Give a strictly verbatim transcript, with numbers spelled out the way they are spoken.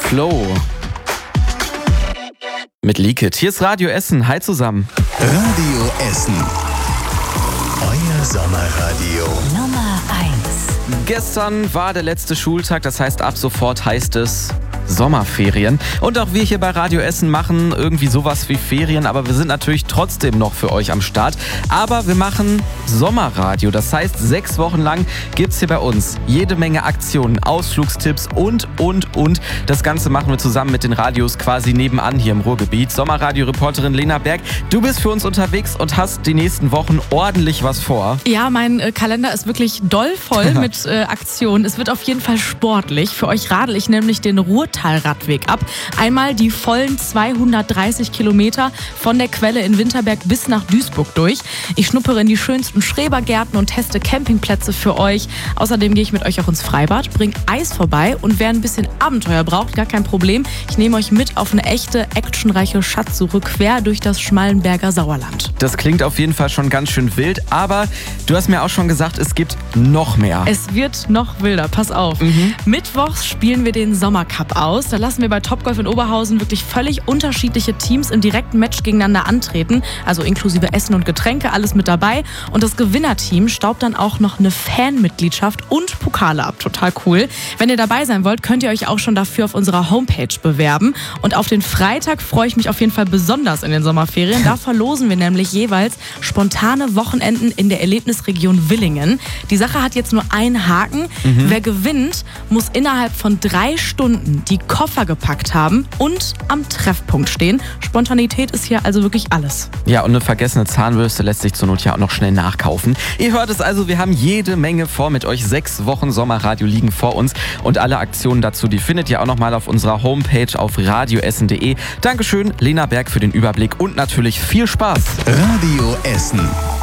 Flow mit Leakit. Hier ist Radio Essen. Hi zusammen. Radio Essen. Euer Sommerradio. Nummer eins. Gestern war der letzte Schultag, das heißt, ab sofort heißt es Sommerferien. Und auch wir hier bei Radio Essen machen irgendwie sowas wie Ferien, aber wir sind natürlich trotzdem noch für euch am Start. Aber wir machen Sommerradio, das heißt, sechs Wochen lang gibt's hier bei uns jede Menge Aktionen, Ausflugstipps und, und, und. Das Ganze machen wir zusammen mit den Radios quasi nebenan hier im Ruhrgebiet. Sommerradio-Reporterin Lena Berg, du bist für uns unterwegs und hast die nächsten Wochen ordentlich was vor. Ja, mein äh, Kalender ist wirklich doll voll mit äh, Aktionen. Es wird auf jeden Fall sportlich. Für euch radel ich nämlich den Ruhrtal-Radweg ab. Einmal die vollen zweihundertdreißig Kilometer von der Quelle in Winterberg bis nach Duisburg durch. Ich schnuppere in die schönsten Schrebergärten und teste Campingplätze für euch. Außerdem gehe ich mit euch auch ins Freibad, bringe Eis vorbei und wer ein bisschen Abenteuer braucht, gar kein Problem. Ich nehme euch mit auf eine echte, actionreiche Schatzsuche quer durch das Schmallenberger Sauerland. Das klingt auf jeden Fall schon ganz schön wild, aber du hast mir auch schon gesagt, es gibt noch mehr. Es wird noch wilder, pass auf. Mhm. Mittwochs spielen wir den Sommercup aus. Da lassen wir bei Topgolf in Oberhausen wirklich völlig unterschiedliche Teams im direkten Match gegeneinander antreten. Also inklusive Essen und Getränke, alles mit dabei. Und das Gewinnerteam staubt dann auch noch eine Fanmitgliedschaft und Pokale ab. Total cool. Wenn ihr dabei sein wollt, könnt ihr euch auch schon dafür auf unserer Homepage bewerben. Und auf den Freitag freue ich mich auf jeden Fall besonders in den Sommerferien. Da verlosen wir nämlich jeweils spontane Wochenenden in der Erlebnisregion Willingen. Die Sache hat jetzt nur einen Haken. Mhm. Wer gewinnt, muss innerhalb von drei Stunden die Koffer gepackt haben und am Treffpunkt stehen. Spontanität ist hier also wirklich alles. Ja, und eine vergessene Zahnbürste lässt sich zur Not ja auch noch schnell nachkaufen. Ihr hört es also, wir haben jede Menge vor mit euch. Sechs Wochen Sommerradio liegen vor uns und alle Aktionen dazu, die findet ihr auch nochmal auf unserer Homepage auf radioessen punkt de. Dankeschön, Lena Berg, für den Überblick und natürlich viel Spaß. Radio Essen.